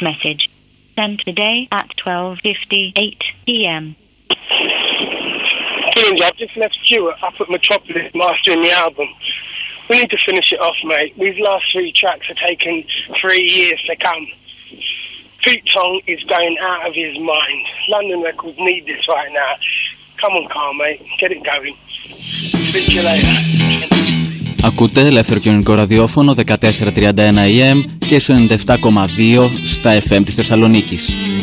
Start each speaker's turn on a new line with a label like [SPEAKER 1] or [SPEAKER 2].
[SPEAKER 1] message. Sent today at 12:58 p.m.
[SPEAKER 2] I've just left Stuart up at Metropolis mastering the album. We need to finish it off, mate. These last 3 tracks are taking 3 years to come. Pete Tong is going out of his mind. London Records need this right now. Come on, Carl, mate. Get it going. Speak to you later.
[SPEAKER 3] Ακούτε ελεύθερο κοινωνικό ραδιόφωνο 1431 AM και στο 97,2 στα FM της Θεσσαλονίκης.